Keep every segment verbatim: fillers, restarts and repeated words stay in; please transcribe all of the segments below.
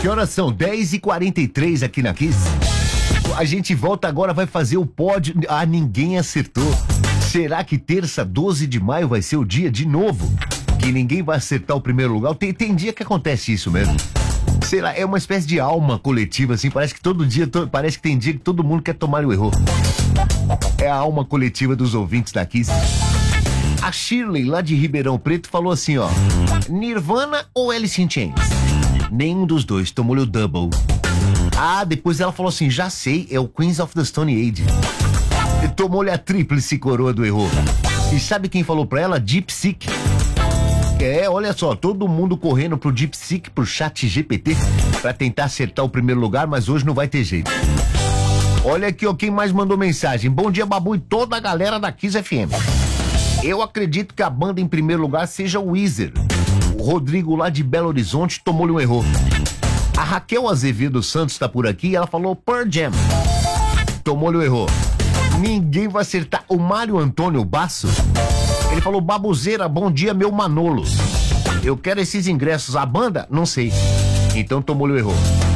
Que horas são? dez e quarenta e três aqui na Kiss. A gente volta agora, vai fazer o pódio. Ah, ninguém acertou. Será que terça, doze de maio, vai ser o dia de novo que ninguém vai acertar o primeiro lugar? Tem, tem dia que acontece isso mesmo. Sei lá, é uma espécie de alma coletiva, assim. Parece que todo dia, to, parece que tem dia que todo mundo quer tomar o erro. É a alma coletiva dos ouvintes da Kiss. A Shirley, lá de Ribeirão Preto, falou assim, ó: Nirvana ou Alice in Chains? Nenhum dos dois, tomou-lhe o double. Ah, depois ela falou assim, já sei, é o Queens of the Stone Age. Tomou-lhe a tríplice coroa do erro. E sabe quem falou pra ela? Deep Seek. É, olha só, todo mundo correndo pro Deep Seek, pro chat G P T, pra tentar acertar o primeiro lugar, mas hoje não vai ter jeito. Olha aqui, ó, quem mais mandou mensagem. Bom dia, Babu, e toda a galera da Kiss F M. Eu acredito que a banda em primeiro lugar seja o Weezer. O Rodrigo, lá de Belo Horizonte, tomou-lhe um erro. A Raquel Azevedo Santos tá por aqui e ela falou Pearl Jam. Tomou-lhe o erro. Ninguém vai acertar. O Mário Antônio Basso, ele falou, Babuzeira, bom dia, meu Manolo. Eu quero esses ingressos. A banda? Não sei. Então tomou-lhe o erro.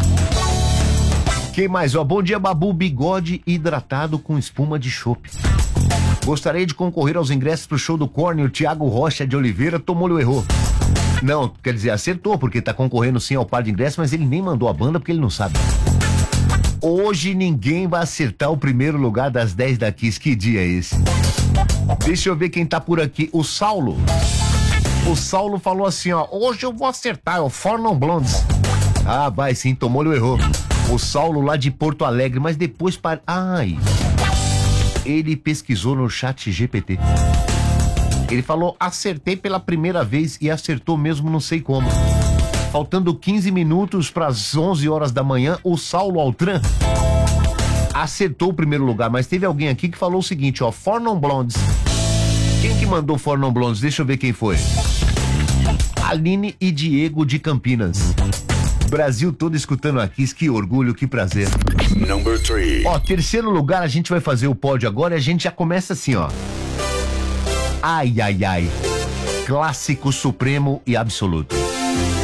Quem mais? Ó, bom dia, Babu, bigode hidratado com espuma de chopp. Gostaria de concorrer aos ingressos pro show do Korn. O Thiago Rocha de Oliveira tomou-lhe o erro. Não, quer dizer, acertou, porque tá concorrendo sim ao par de ingressos, mas ele nem mandou a banda porque ele não sabe. Hoje ninguém vai acertar o primeiro lugar das dez da Kiss. Que dia é esse? Deixa eu ver quem tá por aqui. O Saulo. O Saulo falou assim, ó, hoje eu vou acertar, é o Four Non Blondes. Ah, vai sim, tomou-lhe o erro. O Saulo lá de Porto Alegre, mas depois para... Ai... Ele pesquisou no chat G P T. Ele falou, acertei pela primeira vez e acertou mesmo não sei como. Faltando quinze minutos para as onze horas da manhã, o Saulo Altran acertou o primeiro lugar, mas teve alguém aqui que falou o seguinte, ó, Four Non Blondes. Quem que mandou Four Non Blondes? Deixa eu ver quem foi. Aline e Diego de Campinas. Brasil todo escutando aqui, que orgulho, que prazer. Number three. Ó, terceiro lugar, a gente vai fazer o pódio agora e a gente já começa assim, ó. Ai, ai, ai. Clássico supremo e absoluto.